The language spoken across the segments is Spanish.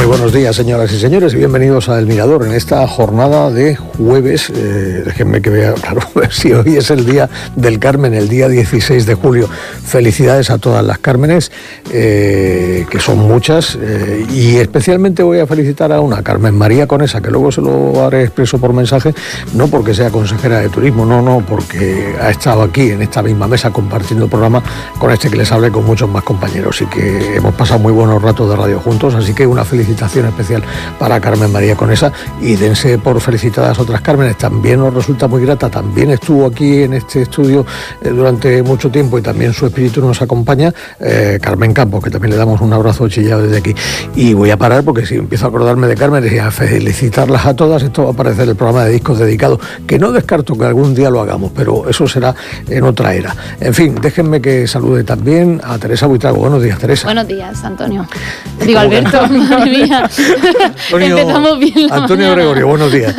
Muy buenos días, señoras y señores, y bienvenidos a El Mirador en esta jornada de jueves. Déjenme que vea, claro, si hoy es el día del Carmen, el día 16 de julio. Felicidades a todas las Cármenes, que son muchas, y especialmente voy a felicitar a una, Carmen María Conesa, que luego se lo haré expreso por mensaje, no porque sea consejera de turismo, no, porque ha estado aquí en esta misma mesa compartiendo el programa con este que les hablé, con muchos más compañeros, y que hemos pasado muy buenos ratos de radio juntos, así que una felicitación especial para Carmen María Conesa, y dense por felicitadas otras Cármenes. También nos resulta muy grata, también estuvo aquí en este estudio durante mucho tiempo y también su espíritu nos acompaña, Carmen Campos, que también le damos un abrazo chillado desde aquí. Y voy a parar porque si empiezo a acordarme de Carmen y a felicitarlas a todas, esto va a aparecer el programa de discos dedicado, que no descarto que algún día lo hagamos, pero eso será en otra era. En fin, déjenme que salude también a Teresa Buitrago. Buenos días, Teresa. Buenos días, Antonio. Digo, Alberto, madre mía. Antonio, empezamos bien la Antonio mañana. Gregorio, buenos días.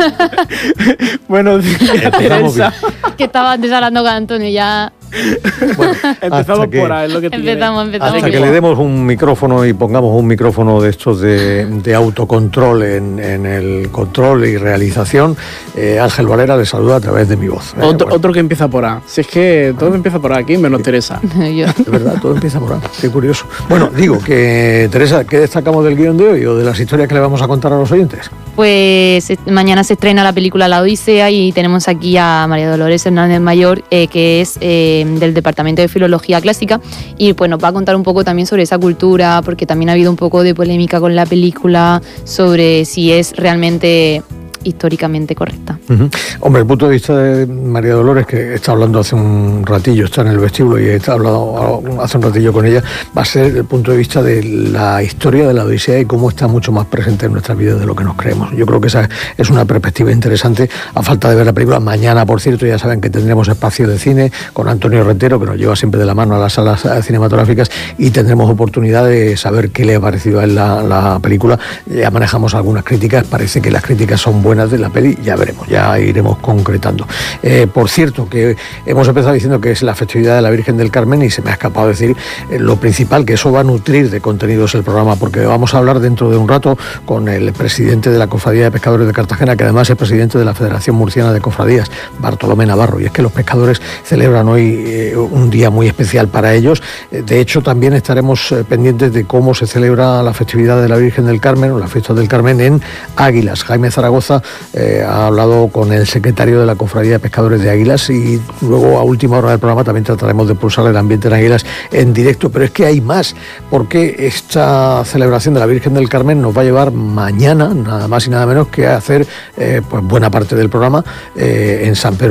Buenos días, Empezamos bien. Teresa. Que estaba antes hablando con Antonio, ya Bueno, Empezamos que- por ahí, es lo que te empezamos. hasta que le demos un micrófono y pongamos un micrófono de estos de autocontrol en el control y realización, Ángel Valera le saluda a través de mi voz. Otro, Bueno, otro que empieza por A. Si es que todo empieza por aquí, menos Teresa. Yo. de verdad, todo empieza por ahí. Qué curioso. Bueno, digo que, Teresa, ¿qué destacamos del guión de hoy o de las historias que le vamos a contar a los oyentes? Pues mañana se estrena la película La Odisea y tenemos aquí a María Dolores Hernández Mayor, que es del Departamento de Filología Clásica, y pues nos va a contar un poco también sobre esa cultura, porque también ha habido un poco de polémica con la película sobre si es realmente históricamente correcta. Uh-huh. Hombre, el punto de vista de María Dolores, que está hablando hace un ratillo, está en el vestíbulo y está hablando hace un ratillo con ella, va a ser el punto de vista de la historia de la Odisea y cómo está mucho más presente en nuestra vida de lo que nos creemos. Yo creo que esa es una perspectiva interesante, a falta de ver la película. Mañana, por cierto, ya saben que tendremos espacio de cine con Antonio Rentero, que nos lleva siempre de la mano a las salas cinematográficas, y tendremos oportunidad de saber qué le ha parecido a él la película. Ya manejamos algunas críticas, parece que las críticas son buenas de la peli, ya veremos, ya iremos concretando. Por cierto, que hemos empezado diciendo que es la festividad de la Virgen del Carmen y se me ha escapado decir lo principal, que eso va a nutrir de contenidos el programa, porque vamos a hablar dentro de un rato con el presidente de la Cofradía de Pescadores de Cartagena, que además es presidente de la Federación Murciana de Cofradías, Bartolomé Navarro, y es que los pescadores celebran hoy un día muy especial para ellos. De hecho, también estaremos pendientes de cómo se celebra la festividad de la Virgen del Carmen o la fiesta del Carmen en Águilas. Jaime Zaragoza ha hablado con el secretario de la Cofradía de Pescadores de Águilas y luego a última hora del programa también trataremos de pulsar el ambiente en Águilas en directo, pero es que hay más, porque esta celebración de la Virgen del Carmen nos va a llevar mañana, nada más y nada menos que a hacer pues buena parte del programa en San Pedro